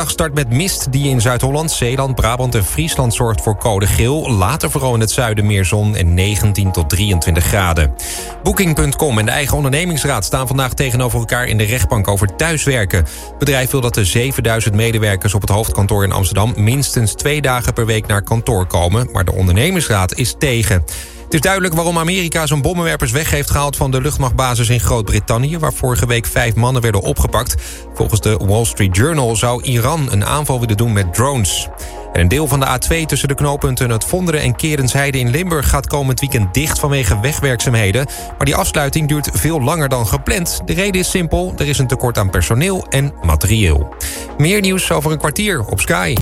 Start met mist die in Zuid-Holland, Zeeland, Brabant en Friesland zorgt voor code geel. Later vooral in het zuiden meer zon en 19 tot 23 graden. Booking.com en de eigen ondernemingsraad staan vandaag tegenover elkaar in de rechtbank over thuiswerken. Het bedrijf wil dat de 7000 medewerkers op het hoofdkantoor in Amsterdam minstens 2 dagen per week naar kantoor komen. Maar de ondernemingsraad is tegen. Het is duidelijk waarom Amerika zijn bommenwerpers weg heeft gehaald van de luchtmachtbasis in Groot-Brittannië, waar vorige week 5 mannen werden opgepakt. Volgens de Wall Street Journal zou Iran een aanval willen doen met drones. En een deel van de A2 tussen de knooppunten het Vonderen en Kerensheide in Limburg gaat komend weekend dicht vanwege wegwerkzaamheden. Maar die afsluiting duurt veel langer dan gepland. De reden is simpel, er is een tekort aan personeel en materieel. Meer nieuws over een kwartier op Sky.